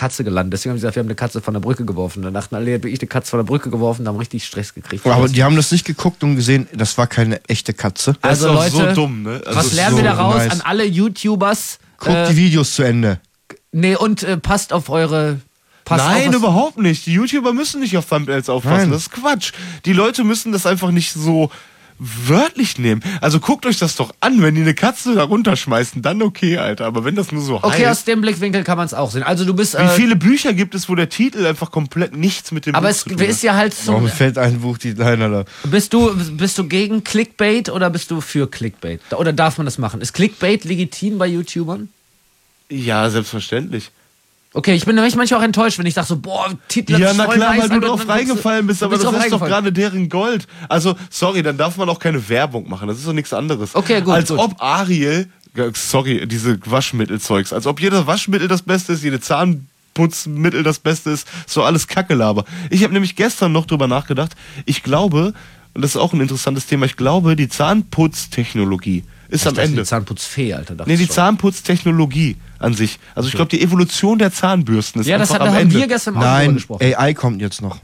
Katze gelandet. Deswegen haben sie gesagt, wir haben eine Katze von der Brücke geworfen. Dann dachten alle, habe ich eine Katze von der Brücke geworfen, haben richtig Stress gekriegt. Aber die haben das nicht geguckt und gesehen, das war keine echte Katze. Also das ist auch Leute, so dumm, ne? Also was lernen wir so daraus nice. an alle YouTubers? Guckt die Videos zu Ende. Nee, und passt auf eure... Nein, auf, überhaupt nicht. Die YouTuber müssen nicht auf Thumbnails aufpassen. Nein. Das ist Quatsch. Die Leute müssen das einfach nicht so wörtlich nehmen. Also guckt euch das doch an. Wenn die eine Katze da runterschmeißen, dann okay, Alter. Aber wenn das nur so Okay, aus heißt... dem Blickwinkel kann man es auch sehen. Also du bist... Wie viele Bücher gibt es, wo der Titel einfach komplett nichts mit dem aber Buch es zu tun hat? ist ja halt so... Warum fällt ein Buch die Leiner da? Bist du gegen Clickbait oder bist du für Clickbait? Oder darf man das machen? Ist Clickbait legitim bei YouTubern? Ja, selbstverständlich. Okay, ich bin nämlich manchmal auch enttäuscht, wenn ich sage so, boah, Titel Ja, ist na voll klar, nice, weil du Alter, drauf dann reingefallen bist, du aber bist das drauf ist doch reingefallen. gerade deren Gold. Also, sorry, dann darf man auch keine Werbung machen, das ist doch nichts anderes. Okay, gut, Als gut. ob Ariel, sorry, diese Waschmittelzeugs, als ob jedes Waschmittel das Beste ist, jede Zahnputzmittel das Beste ist, so alles Kackelaber. Ich habe nämlich gestern noch drüber nachgedacht, ich glaube, und das ist auch ein interessantes Thema, ich glaube, die Zahnputztechnologie ist am Ende. Die Zahnputzfee, Alter. dachte Nee, die ich schon. Zahnputztechnologie an sich. Also ich glaube, die Evolution der Zahnbürsten ist Ja, das einfach haben am Ende. wir gestern auch drüber Nein, gesprochen. AI kommt jetzt noch.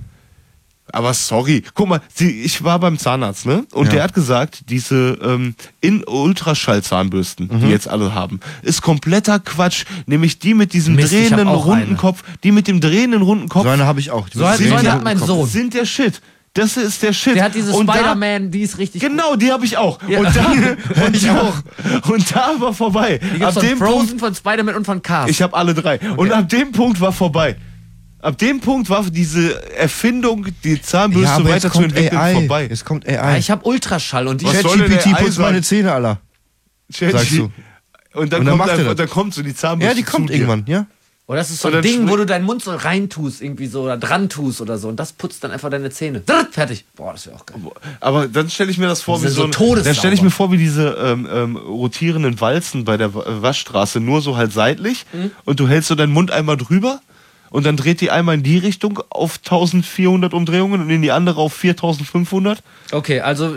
Aber sorry, guck mal, ich war beim Zahnarzt, ne? Und Ja. der hat gesagt, diese in Ultraschallzahnbürsten, die jetzt alle haben, ist kompletter Quatsch. Nämlich die mit diesem Mist, ich hab drehenden auch runden eine. Kopf, die mit dem drehenden runden Kopf So eine habe ich auch. Die So mit eine dem hat roten mein Kopf. Sohn. sind der Shit. Das ist der Shit. Der hat diese Und da- Spider-Man, die ist richtig Genau, die habe ich auch. Ja. Und da, Ich auch. Und da war vorbei. gut. Die gibt's Ab von dem Frozen, Punkt, von Spider-Man und von Cars. ich habe alle drei. Und ab dem Punkt war vorbei. Ab dem Punkt war diese Erfindung, die Zahnbürste Ja, aber jetzt kommt weiterzuentwickeln, AI. vorbei. Jetzt kommt Ja, AI. ich habe Ultraschall und ich... Was soll denn ChatGPT AI putzt sagen? meine Zähne, Alter. Sagst du. Und dann, Und dann kommt macht er einfach, das. dann kommt so die Zahnbürste. Ja, die kommt zu dir. irgendwann, ja? Oder das ist so Und ein dann Ding, wo schmeckt- du deinen Mund so reintust, irgendwie so, oder dran tust oder so. Und das putzt dann einfach deine Zähne. Drrrt, fertig. Boah, das wäre auch geil. Aber dann stelle ich mir das vor, Die wie sind so so ein, todessauber. dann stelle ich mir vor, wie diese rotierenden Walzen bei der Waschstraße, nur so halt seitlich. Und du hältst so deinen Mund einmal drüber und dann dreht die einmal in die Richtung auf 1400 Umdrehungen und in die andere auf 4500. Okay, also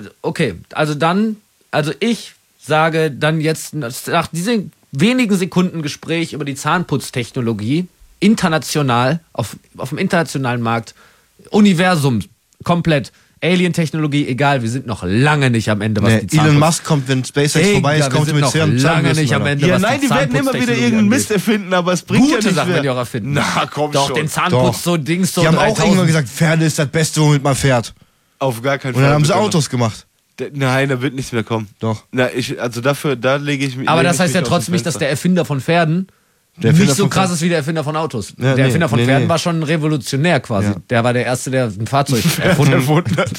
ich sage dann jetzt, nach diesen wenigen Sekunden Gespräch über die Zahnputztechnologie, international, auf dem internationalen Markt, Universum, komplett, Alien-Technologie, egal, wir sind noch lange nicht am Ende, was Nee, die Elon Musk kommt, wenn SpaceX vorbei ist, wir kommt sind mit noch Zahnbürsten, lange nicht am Alter. Ende, Ja, was nein, die werden immer wieder Zahnputztechnologie irgendeinen Mist angeht. erfinden, aber es bringt Gute ja nicht Sachen mehr. werden die auch erfinden. Na, komm Doch, schon. den Zahnputz, so Dings, so Die haben auch 3000. irgendwann gesagt, Pferde ist das Beste, womit man fährt. Auf gar keinen Und Fall. dann haben sie bitte. Autos gemacht. Nein, da wird nichts mehr kommen. Doch. Na, also dafür, da lege ich mich. Aber lege das ich heißt mich ja aus trotzdem dem nicht, dass Fenster. der Erfinder von Pferden Der Erfinder nicht so von krass ist wie der Erfinder von Autos. Ja, Der Erfinder von nee, Pferden nee. war schon revolutionär quasi. Ja. Der war der Erste, der ein Fahrzeug erfunden hat.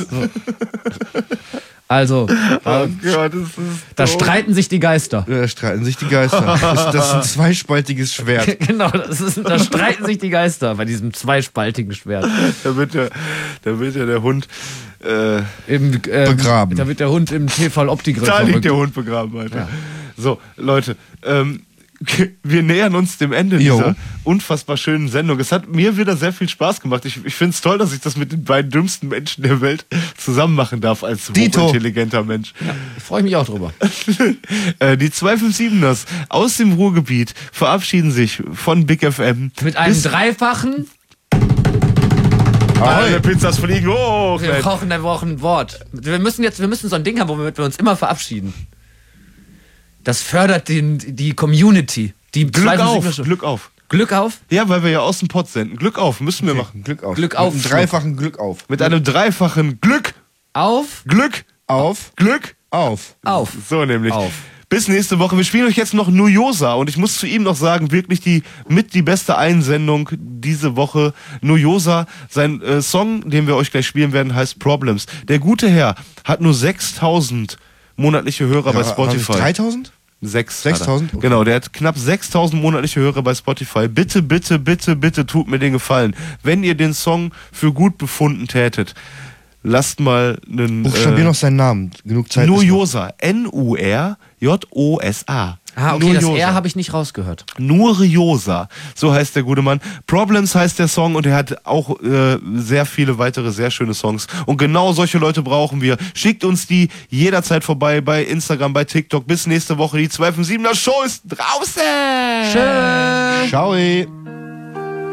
Also, Oh Gott, das ist da doof. streiten sich die Geister. Ja, da streiten sich die Geister. Das ist ein zweispaltiges Schwert. Genau, da streiten sich die Geister bei diesem zweispaltigen Schwert. Da wird ja der Hund. Begraben. Da wird der Hund im Tefal Opti-Grill Da liegt verrückt. der Hund begraben, Alter. Ja. So, Leute, wir nähern uns dem Ende Jo. dieser unfassbar schönen Sendung. Es hat mir wieder sehr viel Spaß gemacht. Ich finde es toll, dass ich das mit den beiden dümmsten Menschen der Welt zusammen machen darf als Dito. hochintelligenter Mensch. Ich freue mich auch drüber. Die 257ers aus dem Ruhrgebiet verabschieden sich von Big FM. Mit einem Bis- dreifachen, Alle Pizzas fliegen hoch. wir brauchen ein Wort. Wir müssen so ein Ding haben, womit wir uns immer verabschieden. Das fördert die Community. Die Glück auf, 257er Glück auf. Glück auf? Ja, weil wir ja aus dem Pott senden. Glück auf, müssen wir machen. Glück auf. Glück auf. Mit einem dreifachen Glück auf. Mit einem dreifachen Glück, Auf, Glück, Auf. Glück. Auf. auf. So nämlich. Auf. Bis nächste Woche. Wir spielen euch jetzt noch Nujosa und ich muss zu ihm noch sagen, wirklich die beste Einsendung diese Woche. Nujosa, sein Song, den wir euch gleich spielen werden, heißt Problems. Der gute Herr hat nur 6.000 monatliche Hörer bei Spotify. 3000? 6.000? Okay. Genau, der hat knapp 6.000 monatliche Hörer bei Spotify. Bitte, bitte, bitte, bitte tut mir den Gefallen. Wenn ihr den Song für gut befunden tätet, lasst mal einen... Buchstabier noch seinen Namen. Genug Zeit. ist noch. Nujosa. N-U-R-J-O-S-A. Ah, okay, das Nujosa. R habe ich nicht rausgehört. Nurjosa, so heißt der gute Mann. Problems heißt der Song und er hat auch sehr viele weitere sehr schöne Songs. Und genau solche Leute brauchen wir. Schickt uns die jederzeit vorbei bei Instagram, bei TikTok. Bis nächste Woche. Die 257er Show ist draußen. Schön. Ciao.